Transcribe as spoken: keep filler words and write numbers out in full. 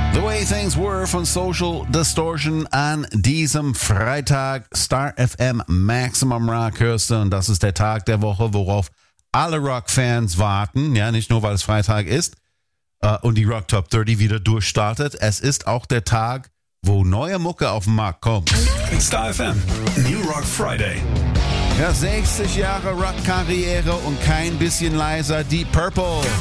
The Way Things Were von Social Distortion an diesem Freitag. Star F M Maximum Rock hörst du, und das ist der Tag der Woche, worauf alle Rock-Fans warten. Ja, nicht nur, weil es Freitag ist äh, und die Rock Top dreißig wieder durchstartet. Es ist auch der Tag, wo neue Mucke auf den Markt kommt. Star F M New Rock Friday. Ja, sechzig Jahre Rock-Karriere und kein bisschen leiser. Deep Purple.